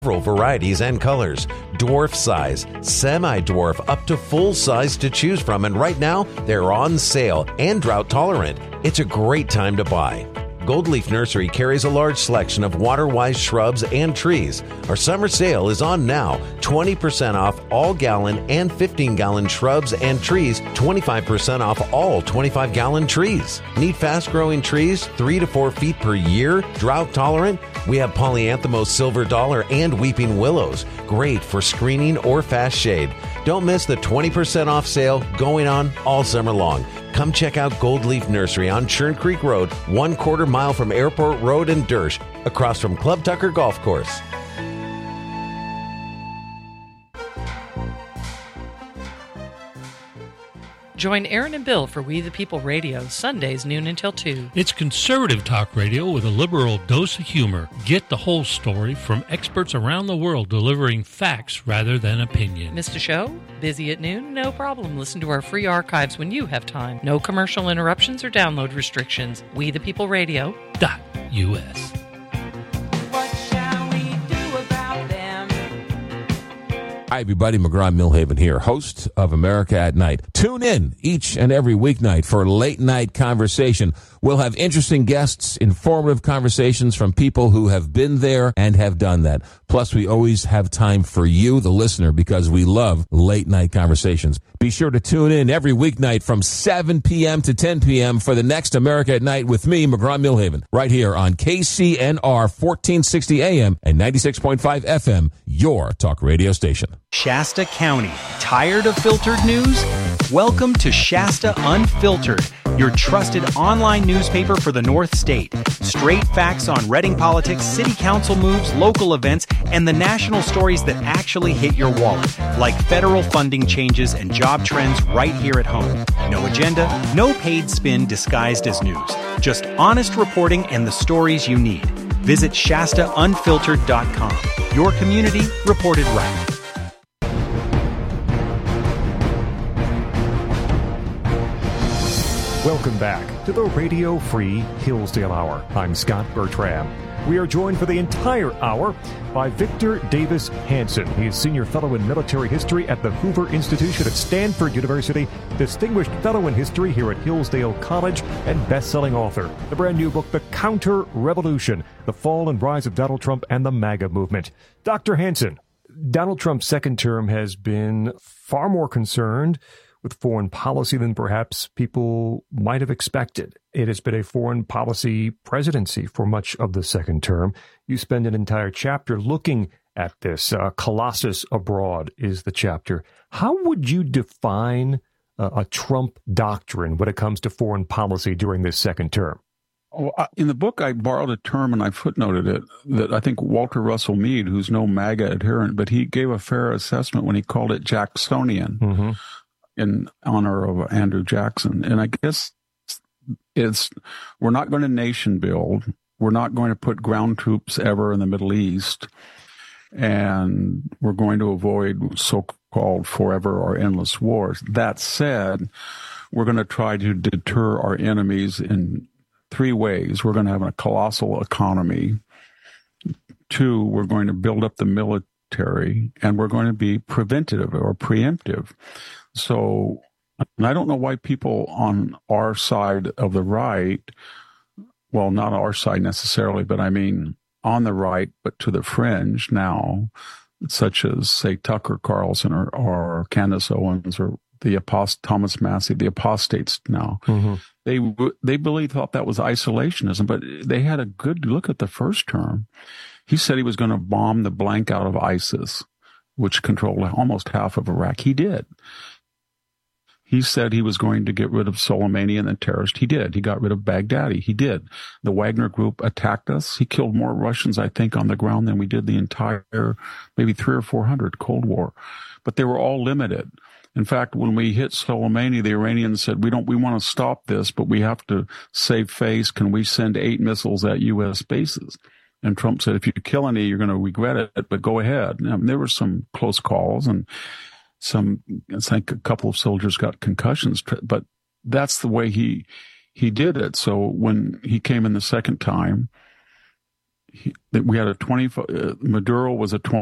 Several varieties and colors, dwarf size, semi-dwarf, up to full size to choose from, and right now they're on sale and drought tolerant. It's a great time to buy. Gold Leaf Nursery carries a large selection of water-wise shrubs and trees. Our summer sale is on now. 20% off all gallon and 15-gallon shrubs and trees. 25% off all 25-gallon trees. Need fast-growing trees 3 to 4 feet per year? Drought tolerant? We have Polyanthemos silver dollar and weeping willows. Great for screening or fast shade. Don't miss the 20% off sale going on all summer long. Come check out Gold Leaf Nursery on Churn Creek Road, 1/4 mile from Airport Road in Dersch, across from Club Tucker Golf Course. Join Aaron and Bill for We the People Radio, Sundays noon until 2. It's conservative talk radio with a liberal dose of humor. Get the whole story from experts around the world delivering facts rather than opinion. Missed a show? Busy at noon? No problem. Listen to our free archives when you have time. No commercial interruptions or download restrictions. We the People Radio.us. Hi, everybody. McGraw-Milhaven here, host of America at Night. Tune in each and every weeknight for Late Night Conversation. We'll have interesting guests, informative conversations from people who have been there and have done that. Plus, we always have time for you, the listener, because we love late night conversations. Be sure to tune in every weeknight from 7 p.m. to 10 p.m. for the next America at Night with me, McGraw-Milhaven, right here on KCNR 1460 AM and 96.5 FM, your talk radio station. Shasta County. Tired of filtered news? Welcome to Shasta Unfiltered, your trusted online newspaper for the North State. Straight facts on Reading politics, city council moves, local events, and the national stories that actually hit your wallet, like federal funding changes and job trends right here at home. No agenda, no paid spin disguised as news. Just honest reporting and the stories you need. Visit ShastaUnfiltered.com. Your community reported right. Welcome back to the Radio Free Hillsdale Hour. I'm Scott Bertram. We are joined for the entire hour by Victor Davis Hanson. He is Senior Fellow in Military History at the Hoover Institution at Stanford University, Distinguished Fellow in History here at Hillsdale College, and best-selling author. The brand new book, The Counter-Revolution, The Fall and Rise of Donald Trump and the MAGA Movement. Dr. Hanson, Donald Trump's second term has been far more concerned with foreign policy than perhaps people might have expected. It has been a foreign policy presidency for much of the second term. You spend an entire chapter looking at this. Colossus Abroad is the chapter. How would you define a Trump doctrine when it comes to foreign policy during this second term? Well, in the book, I borrowed a term and I footnoted it that I think Walter Russell Mead, who's no MAGA adherent, but he gave a fair assessment when he called it Jacksonian. Mm-hmm. In honor of Andrew Jackson. And I guess we're not going to nation build. We're not going to put ground troops ever in the Middle East. And we're going to avoid so-called forever or endless wars. That said, we're going to try to deter our enemies in 3 ways. We're going to have a colossal economy. 2, we're going to build up the military, and we're going to be preventative or preemptive. So, and I don't know why people on our side of the right, well, not our side necessarily, but I mean on the right, but to the fringe now, such as, say, Tucker Carlson or Candace Owens or Thomas Massey, the apostates now. Mm-hmm. They thought that was isolationism, but they had a good look at the first term. He said he was going to bomb the blank out of ISIS, which controlled almost half of Iraq. He did. He said he was going to get rid of Soleimani and the terrorists. He did. He got rid of Baghdadi. He did. The Wagner Group attacked us. He killed more Russians, I think, on the ground than we did the entire, maybe 300 or 400 Cold War. But they were all limited. In fact, when we hit Soleimani, the Iranians said, we want to stop this, but we have to save face. Can we send 8 missiles at U.S. bases? And Trump said, if you kill any, you're going to regret it, but go ahead. And there were some close calls and I think a couple of soldiers got concussions, but that's the way he did it. So when he came in the second time, we had a 20. Maduro was a